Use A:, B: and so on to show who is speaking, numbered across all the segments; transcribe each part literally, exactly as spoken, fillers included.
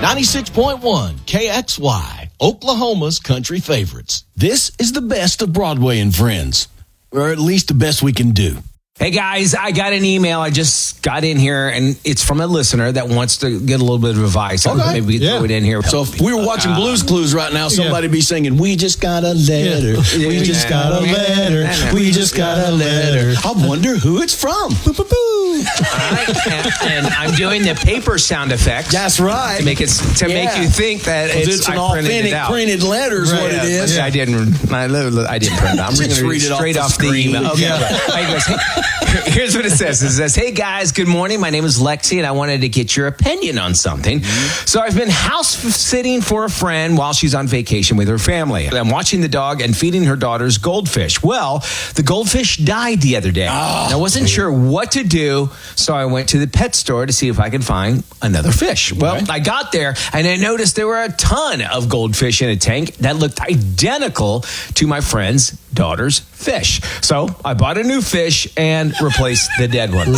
A: ninety-six point one K X Y, Oklahoma's country favorites. This is the best of Broadway and Friends, or at least the best we can do.
B: Hey guys, I got an email. I just got in here, and it's from a listener that wants to get a little bit of advice.
A: Okay.
B: Maybe we can
A: yeah.
B: throw it in here.
A: So if we were watching uh, Blues Clues right now, somebody yeah. be singing, "We just got a letter, yeah. we just got a letter, we just got a letter." I wonder who it's from. Boo, boo, boo.
B: Right. and, and I'm doing the paper sound effect.
A: That's right.
B: To make it to yeah. make you think that it's,
A: it's an
B: I
A: authentic
B: it
A: printed letter is
B: right.
A: what
B: yeah.
A: it is.
B: I didn't. I, I didn't print it. I'm
A: just
B: going to
A: read it
B: straight
A: off the,
B: off the
A: screen.
B: email. Okay.
A: Yeah.
B: He goes, hey, here's what it says. It says, "Hey guys, good morning. My name is Lexi, and I wanted to get your opinion on something. Mm-hmm. So I've been house sitting for a friend while she's on vacation with her family. I'm watching the dog and feeding her daughter's goldfish. Well, the goldfish died the other day. Oh, I wasn't sure what to do, so I went to the pet store to see if I could find another fish. Well, right. I got there, and I noticed there were a ton of goldfish in a tank that looked identical to my friend's daughter's fish. So I bought a new fish and replaced the dead one.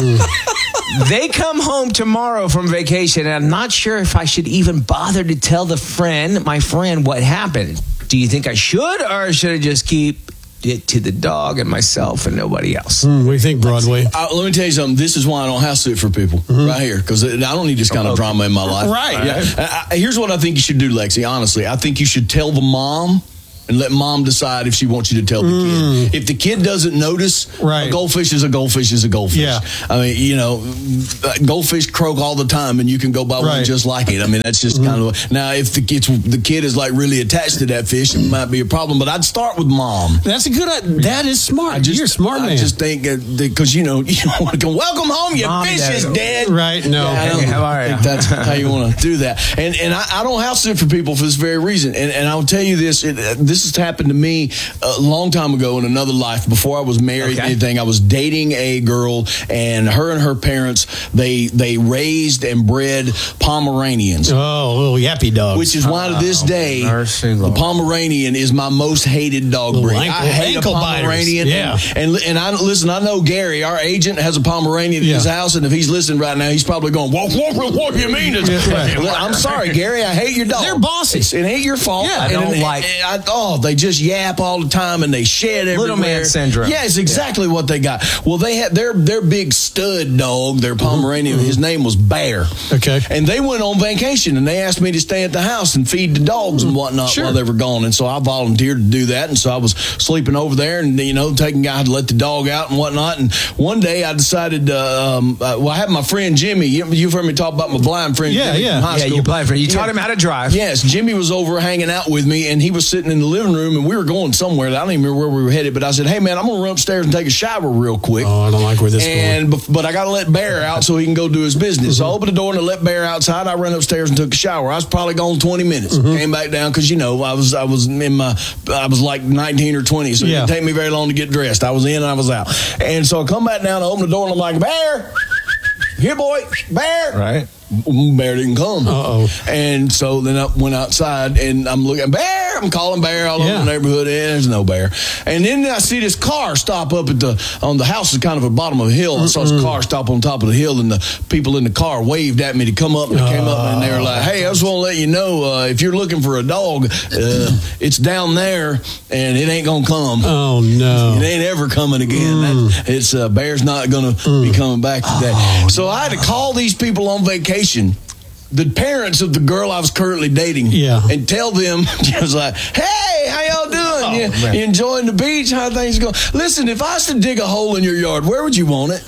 B: They come home tomorrow from vacation, and I'm not sure if I should even bother to tell the friend, my friend, what happened. Do you think I should, or should I just keep it to the dog and myself and nobody else?"
C: Mm, what do you think, Broadway?
A: Uh, let me tell you something. This is why I don't house sit for people mm-hmm. right here, because I don't need this kind of drama in my life.
C: Right.
A: Yeah. I, I, here's what I think you should do, Lexi, honestly. I think you should tell the mom and let mom decide if she wants you to tell the mm. kid. If the kid doesn't notice,
C: right.
A: a goldfish is a goldfish is a goldfish.
C: Yeah.
A: I mean, you know, goldfish croak all the time, and you can go buy right. one just like it. I mean, that's just mm. kind of... Now, if the kid, the kid is like really attached to that fish, it might be a problem, but I'd start with mom.
C: That's a good... That is smart. Just, You're a smart man.
A: I just think, because, uh, you know, you don't want to go, "Welcome home, your mom, fish Dad. is dead."
C: Right, no.
A: Yeah, I don't
B: hey, how are you?
A: think that's how you want to do that. And and I, I don't house sit for people for this very reason. And, and I'll tell you this, it, uh, this has happened to me a long time ago in another life, before I was married. Okay. Anything. I was dating a girl, and her and her parents, they they raised and bred Pomeranians.
C: Oh, little yappy dogs.
A: Which is why to this day,
B: Mercy,
A: the Pomeranian is my most hated dog breed.
C: Ankle,
A: I hate a Pomeranian.
C: Yeah.
A: And, and and I listen, I know Gary, our agent, has a Pomeranian in
C: yeah.
A: his house, and if he's listening right now, he's probably going, "What, what, what do you mean?" Yeah, right. I'm sorry, Gary, I hate your dog.
C: They're bossy.
A: It's, it ain't your fault.
C: Yeah,
A: I
B: don't
A: and,
B: like.
A: And I, oh, they just yap all the time, and they shed everywhere.
B: Little man syndrome.
A: Yes, exactly yeah. what they got. Well, they had their their big stud dog, their Pomeranian. Mm-hmm. His name was Bear.
C: Okay.
A: And they went on vacation, and they asked me to stay at the house and feed the dogs and whatnot
C: sure.
A: while they were gone. And so I volunteered to do that. And so I was sleeping over there, and you know, taking guy to let the dog out and whatnot. And one day I decided, uh, um, uh, well, I had my friend Jimmy. You, you've heard me talk about my blind friend.
C: Yeah,
A: Jimmy
C: yeah,
A: from high
B: yeah.
A: school.
B: Your blind friend. You
A: yeah.
B: taught him how to drive.
A: Yes, Jimmy was over hanging out with me, and he was sitting in the living room, and we were going somewhere. I don't even remember where we were headed, but I said, "Hey man, I'm gonna run upstairs and take a shower real quick."
C: Oh, I don't like where this is
A: and
C: going.
A: But I got to let Bear out so he can go do his business. So I opened the door and I let Bear outside. I ran upstairs and took a shower. I was probably gone twenty minutes. Mm-hmm. Came back down because you know I was I was in my I was like nineteen or twenty, so yeah. it didn't take me very long to get dressed. I was in and I was out, and so I come back down. I open the door and I'm like, "Bear, here, boy, Bear."
B: Right.
A: Bear didn't come.
C: Uh-oh.
A: And so then I went outside and I'm looking, Bear, I'm calling Bear all
C: yeah.
A: over the neighborhood, and there's no Bear. And then I see this car stop up at the, on the house is kind of at the bottom of a hill. I saw this car stop on top of the hill, and the people in the car waved at me to come up, and they came up and they were like, "Hey, I just want to let you know, uh, if you're looking for a dog, uh, it's down there and it ain't gonna come.
C: Oh no.
A: It ain't ever coming again.
C: Mm.
A: That, it's uh, Bear's not gonna mm. be coming back today." Oh, so no. I had to call these people on vacation, the parents of the girl I was currently dating,
C: yeah.
A: and tell them, I was like, "Hey, how y'all doing? Oh, you, you enjoying the beach? How things going? Listen, if I was to dig a hole in your yard, where would you want it?"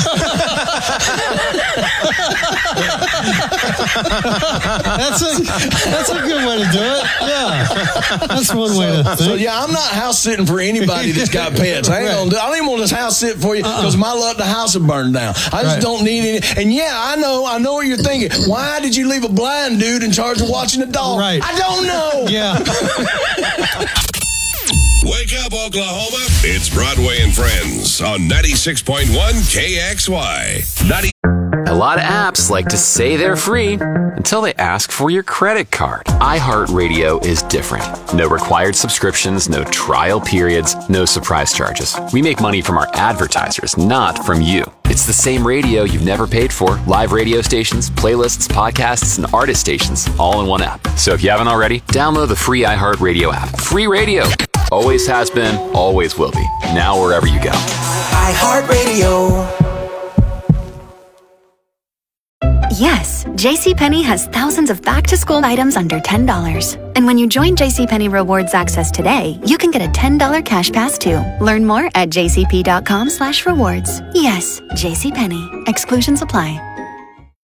C: that's a that's a good way to do it. Yeah, that's one
A: so,
C: way to think.
A: So yeah, I'm not house sitting for anybody that's got pets. I ain't right. gonna do, I don't even want to house sit for you because uh-uh. my luck, the house will burn down. I just right. don't need any. And yeah, I know, I know what you're thinking. Why did you leave a blind dude in charge of watching the dog?
C: Right.
A: I don't know.
C: Yeah.
D: Wake up, Oklahoma. It's Broadway and Friends on ninety-six point one K X Y. ninety
E: A lot of apps like to say they're free until they ask for your credit card. iHeartRadio is different. No required subscriptions, no trial periods, no surprise charges. We make money from our advertisers, not from you. It's It's the same radio you've never paid for. Live radio stations, playlists, podcasts, and artist stations, all in one app. So if you haven't already, download the free iHeartRadio app. Free radio. Always has been, always will be. Now wherever you go.
F: iHeartRadio.
G: Yes, JCPenney has thousands of back-to-school items under ten dollars. And when you join JCPenney Rewards Access today, you can get a ten dollars cash pass too. Learn more at jcp.com slash rewards. Yes, JCPenney. Exclusions apply.